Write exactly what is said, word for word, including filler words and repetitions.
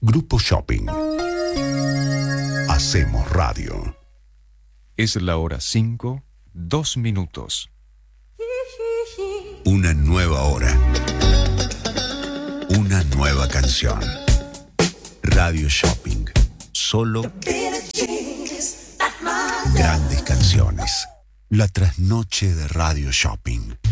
Grupo Shopping. Hacemos radio. Es la hora cinco, dos minutos. Una nueva hora. Una nueva canción. Radio Shopping. Solo grandes canciones. La trasnoche de Radio Shopping.